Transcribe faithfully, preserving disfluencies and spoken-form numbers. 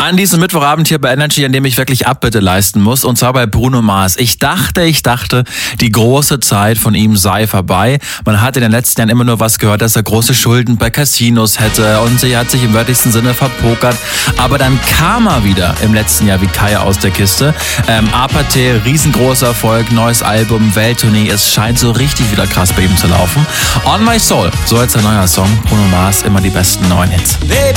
An diesem Mittwochabend hier bei Energy, an dem ich wirklich Abbitte leisten muss, und zwar bei Bruno Mars. Ich dachte, ich dachte, die große Zeit von ihm sei vorbei. Man hat in den letzten Jahren immer nur was gehört, dass er große Schulden bei Casinos hätte und sie hat sich im wörtlichsten Sinne verpokert. Aber dann kam er wieder im letzten Jahr wie Kai aus der Kiste. Ähm, Apathy, riesengroßer Erfolg, neues Album, Welttournee. Es scheint so richtig wieder krass bei ihm zu laufen. On My Soul, so jetzt ein neuer Song. Bruno Mars, immer die besten neuen Hits. Baby,